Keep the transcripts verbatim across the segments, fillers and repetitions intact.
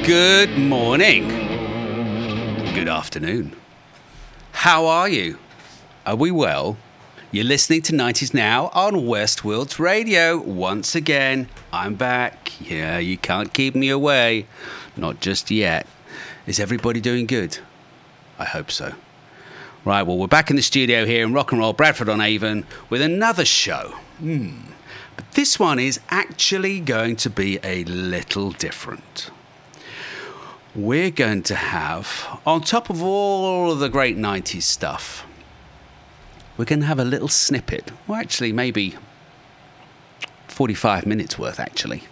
Good morning. Good afternoon. How are you? Are we well? You're listening to nineties Now on Westworlds Radio. Once again, I'm back. Yeah, you can't keep me away. Not just yet. Is everybody doing good? I hope so. Right, well, we're back in the studio here in Rock and Roll Bradford-on-Avon with another show. Hmm. But this one is actually going to be a little different. We're going to have, on top of all of the great nineties stuff, we're going to have a little snippet, well, actually, maybe forty-five minutes worth, actually,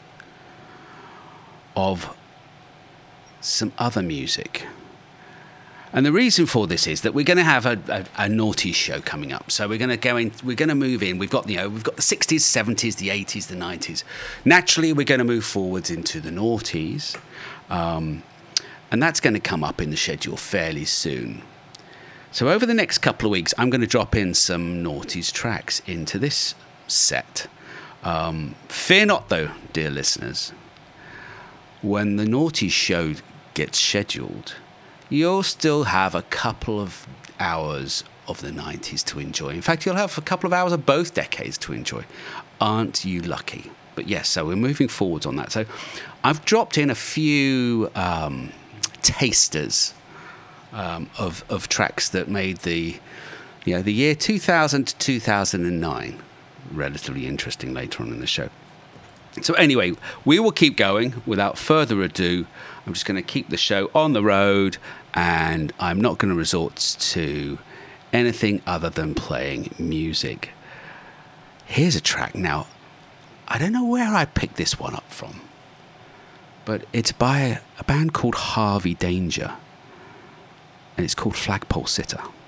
of some other music. And the reason for this is that we're going to have a, a, a noughties show coming up. So we're going to go in, we're going to move in. We've got, you know, we've got the sixties, seventies, the eighties, the nineties. Naturally, we're going to move forwards into the noughties. Um, and that's going to come up in the schedule fairly soon. So over the next couple of weeks, I'm going to drop in some noughties tracks into this set. Um, fear not, though, dear listeners. When the noughties show gets scheduled, you'll still have a couple of hours of the nineties to enjoy. In fact, you'll have a couple of hours of both decades to enjoy. Aren't you lucky? But yes, so we're moving forwards on that. So I've dropped in a few um, tasters um, of of tracks that made the you know the year two thousand to two thousand nine relatively interesting later on in the show. So anyway, we will keep going. Without further ado, I'm just going to keep the show on the road, and I'm not going to resort to anything other than playing music. Here's a track. Now, I don't know where I picked this one up from, but it's by a band called Harvey Danger, and it's called Flagpole Sitter.